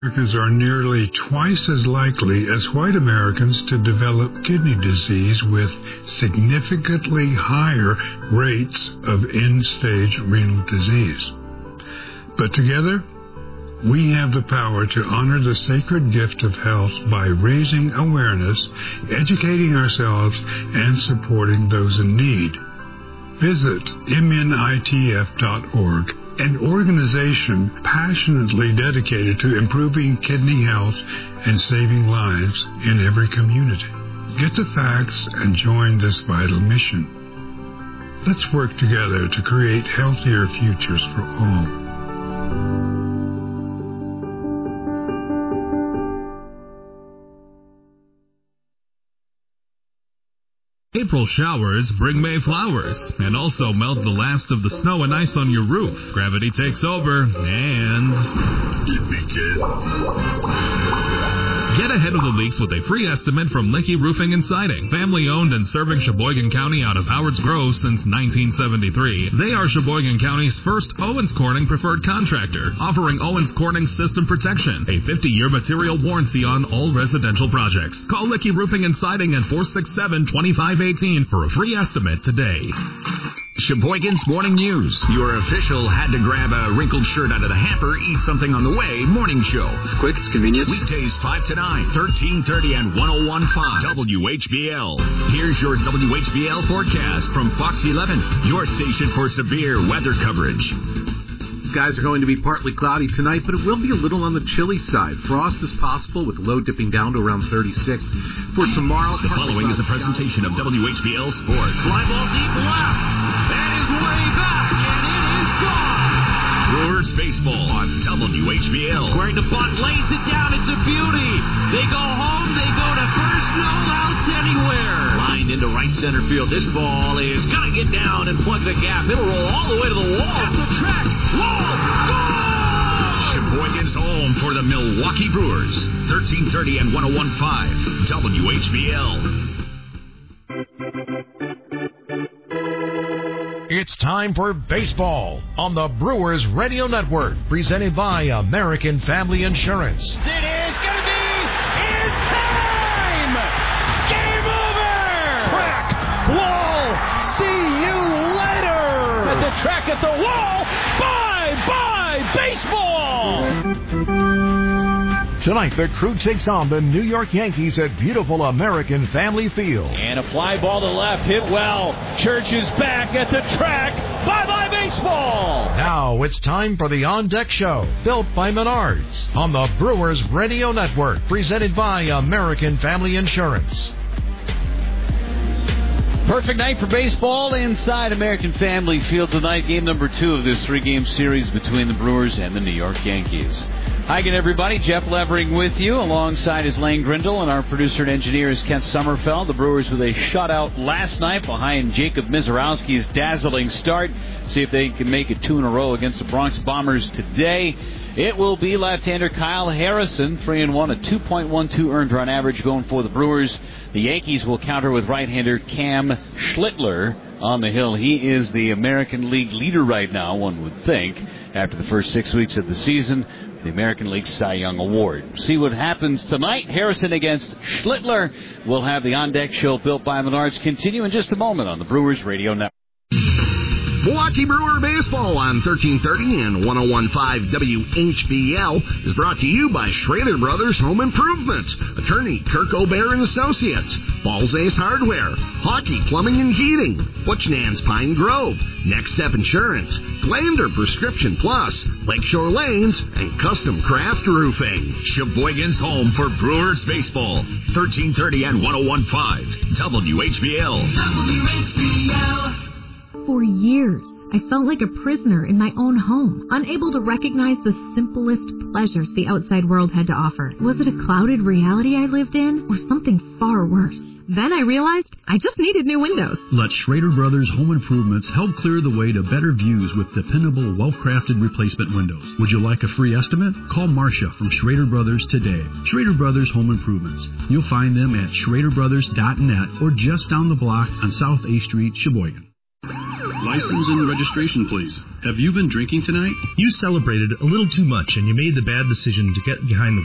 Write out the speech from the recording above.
Americans are nearly twice as likely as white Americans to develop kidney disease with significantly higher rates of end-stage renal disease. But together, we have the power to honor the sacred gift of health by raising awareness, educating ourselves, and supporting those in need. Visit mnitf.org, an organization passionately dedicated to improving kidney health and saving lives in every community. Get the facts and join this vital mission. Let's work together to create healthier futures for all. April showers bring May flowers and also melt the last of the snow and ice on your roof. Gravity takes over and it begins. Get ahead of the leaks with a free estimate from Licky Roofing and Siding. Family owned and serving Sheboygan County out of Howard's Grove since 1973. They are Sheboygan County's first Owens Corning preferred contractor, offering Owens Corning system protection, a 50-year material warranty on all residential projects. Call Licky Roofing and Siding at 467-2518 for a free estimate today. Sheboygan's Morning News. Your official had to grab a wrinkled shirt out of the hamper, eat something on the way. Morning show. It's quick, it's convenient. Weekdays 5 to 9, 1330 and 101.5 WHBL. Here's your WHBL forecast from Fox 11, your station for severe weather coverage. Skies are going to be partly cloudy tonight, but it will be a little on the chilly side. Frost is possible with low dipping down to around 36. For tomorrow, the following is a presentation of WHBL Sports. Fly ball deep left. That is way back, and it is gone. Brewers baseball on WHBL. Squaring the bunt, lays it down. It's a beauty. They go home. They go to first. No outs anywhere. Lined into right center field. This ball is going to get down and plug the gap. It'll roll all the way to the wall. At the track. Wall. Goal! Sheboygan's home for the Milwaukee Brewers. 1330 and 101.5 WHBL. It's time for baseball on the Brewers Radio Network, presented by American Family Insurance. It is going to be in time! Game over! Track, wall, see you later! At the track, at the wall, bye-bye baseball! Tonight, the Crew takes on the New York Yankees at beautiful American Family Field. And a fly ball to left, hit well. Church is back at the track. Bye-bye baseball! Now it's time for the On Deck Show, built by Menards, on the Brewers Radio Network, presented by American Family Insurance. Perfect night for baseball inside American Family Field tonight. Game number 2 of this 3-game series between the Brewers and the New York Yankees. Hi again, everybody. Jeff Levering with you, alongside is Lane Grindle, and our producer and engineer is Kent Sommerfeld. The Brewers with a shutout last night behind Jacob Mizorowski's dazzling start. See if they can make it 2 in a row against the Bronx Bombers today. It will be left-hander Kyle Harrison, 3-1, a 2.12 earned run average going for the Brewers. The Yankees will counter with right-hander Cam Schlittler on the hill. He is the American League leader right now, one would think, after the first 6 weeks of the season. The American League Cy Young Award. See what happens tonight. Harrison against Schlittler. We'll have the On Deck Show built by Menards continue in just a moment on the Brewers Radio Network. Milwaukee Brewer Baseball on 1330 and 101.5 WHBL is brought to you by Schrader Brothers Home Improvement, attorney Kirk O'Bear and Associates, Balls Ace Hardware, Hockey Plumbing and Heating, Butchnan's Pine Grove, Next Step Insurance, Glander Prescription Plus, Lakeshore Lanes, and Custom Craft Roofing. Sheboygan's home for Brewers Baseball, 1330 and 101.5 WHBL. WHBL. For years, I felt like a prisoner in my own home, unable to recognize the simplest pleasures the outside world had to offer. Was it a clouded reality I lived in, or something far worse? Then I realized I just needed new windows. Let Schrader Brothers Home Improvements help clear the way to better views with dependable, well-crafted replacement windows. Would you like a free estimate? Call Marcia from Schrader Brothers today. Schrader Brothers Home Improvements. You'll find them at schraderbrothers.net or just down the block on South A Street, Sheboygan. License and registration, please. Have you been drinking tonight? You celebrated a little too much and you made the bad decision to get behind the